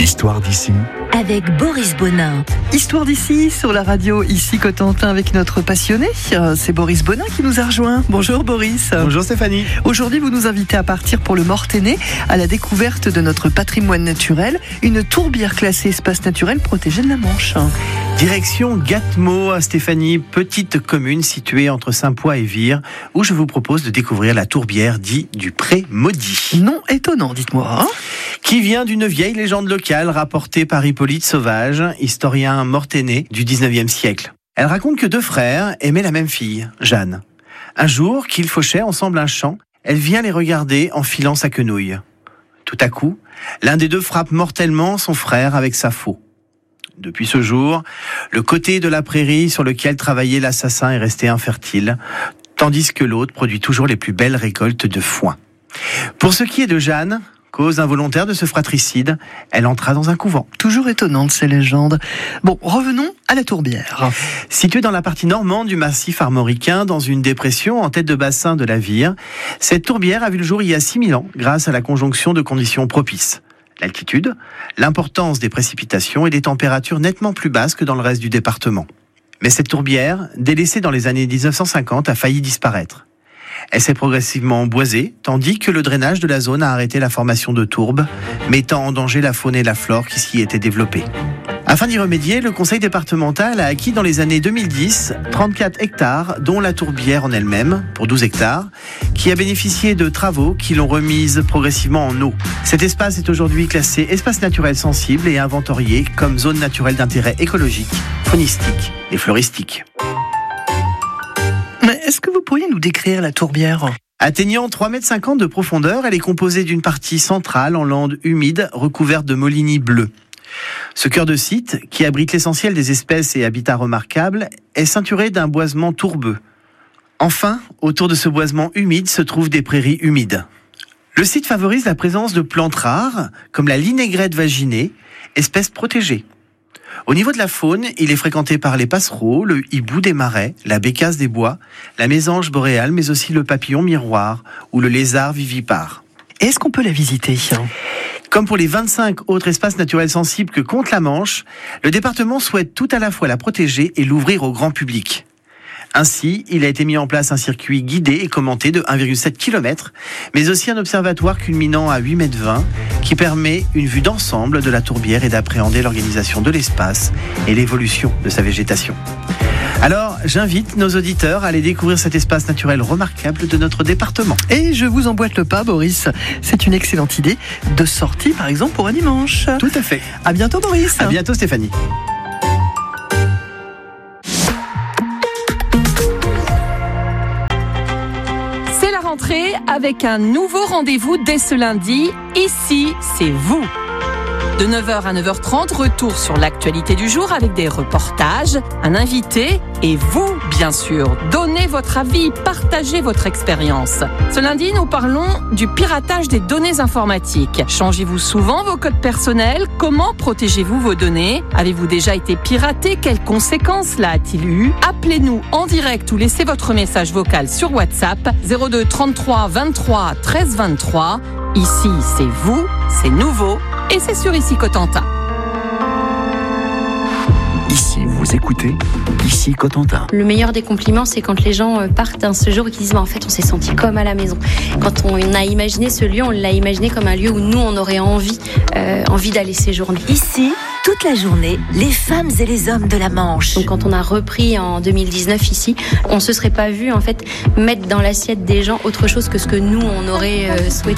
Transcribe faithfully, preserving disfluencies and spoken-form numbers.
Histoire d'ici avec Boris Bonin. Histoire d'ici sur la radio, ici Cotentin avec notre passionné. C'est Boris Bonin qui nous a rejoint. Bonjour Boris. Bonjour Stéphanie. Aujourd'hui, vous nous invitez à partir pour le Mortainais à la découverte de notre patrimoine naturel, une tourbière classée espace naturel protégé de la Manche. Direction Gatmo, Stéphanie, petite commune située entre Saint-Pois et Vire, où je vous propose de découvrir la tourbière dite du Pré Maudit. Non étonnant, dites-moi. Hein qui vient d'une vieille légende locale rapportée par Hippolyte Sauvage, historien mortainais du dix-neuvième siècle. Elle raconte que deux frères aimaient la même fille, Jeanne. Un jour, qu'ils fauchaient ensemble un champ, elle vient les regarder en filant sa quenouille. Tout à coup, l'un des deux frappe mortellement son frère avec sa faux. Depuis ce jour, le côté de la prairie sur lequel travaillait l'assassin est resté infertile, tandis que l'autre produit toujours les plus belles récoltes de foin. Pour ce qui est de Jeanne, cause involontaire de ce fratricide, elle entra dans un couvent. Toujours étonnante ces légendes. Bon, revenons à la tourbière. Située dans la partie normande du massif armoricain, dans une dépression en tête de bassin de la Vire, cette tourbière a vu le jour il y a six mille ans grâce à la conjonction de conditions propices. L'altitude, l'importance des précipitations et des températures nettement plus basses que dans le reste du département. Mais cette tourbière, délaissée dans les années dix-neuf cent cinquante, a failli disparaître. Elle s'est progressivement boisée, tandis que le drainage de la zone a arrêté la formation de tourbes, mettant en danger la faune et la flore qui s'y étaient développées. Afin d'y remédier, le conseil départemental a acquis dans les années deux mille dix trente-quatre hectares, dont la tourbière en elle-même, pour douze hectares, qui a bénéficié de travaux qui l'ont remise progressivement en eau. Cet espace est aujourd'hui classé espace naturel sensible et inventorié comme zone naturelle d'intérêt écologique, faunistique et floristique. Mais est-ce que vous pourriez nous décrire la tourbière ? Atteignant trois mètres cinquante de profondeur, elle est composée d'une partie centrale en lande humide recouverte de molinies bleues. Ce cœur de site, qui abrite l'essentiel des espèces et habitats remarquables, est ceinturé d'un boisement tourbeux. Enfin, autour de ce boisement humide se trouvent des prairies humides. Le site favorise la présence de plantes rares, comme la linaigrette vaginée, espèce protégée. Au niveau de la faune, il est fréquenté par les passereaux, le hibou des marais, la bécasse des bois, la mésange boréale, mais aussi le papillon miroir ou le lézard vivipare. Est-ce qu'on peut la visiter ? Comme pour les vingt-cinq autres espaces naturels sensibles que compte la Manche, le département souhaite tout à la fois la protéger et l'ouvrir au grand public. Ainsi, il a été mis en place un circuit guidé et commenté de un virgule sept kilomètres, mais aussi un observatoire culminant à huit mètres vingt qui permet une vue d'ensemble de la tourbière et d'appréhender l'organisation de l'espace et l'évolution de sa végétation. Alors, j'invite nos auditeurs à aller découvrir cet espace naturel remarquable de notre département. Et je vous emboîte le pas, Boris. C'est une excellente idée de sortie, par exemple, pour un dimanche. Tout à fait. À bientôt, Boris. À bientôt, Stéphanie. C'est la rentrée avec un nouveau rendez-vous dès ce lundi. Ici, c'est vous. De neuf heures à neuf heures trente, retour sur l'actualité du jour avec des reportages, un invité et vous, bien sûr. Donnez votre avis, partagez votre expérience. Ce lundi, nous parlons du piratage des données informatiques. Changez-vous souvent vos codes personnels ? Comment protégez-vous vos données ? Avez-vous déjà été piraté ? Quelles conséquences cela a-t-il eu ? Appelez-nous en direct ou laissez votre message vocal sur WhatsApp zéro deux trente-trois vingt-trois treize vingt-trois. Ici, c'est vous, c'est nouveau et c'est sur Ici Cotentin. Ici, vous écoutez Ici Cotentin. Le meilleur des compliments, c'est quand les gens partent d'un séjour et qu'ils disent bah, en fait, on s'est senti comme à la maison. Quand on a imaginé ce lieu, on l'a imaginé comme un lieu où nous, on aurait envie, euh, envie d'aller séjourner. Ici, toute la journée, les femmes et les hommes de la Manche. Donc, quand on a repris en deux mille dix-neuf ici, on se serait pas vu en fait mettre dans l'assiette des gens autre chose que ce que nous, on aurait euh, souhaité.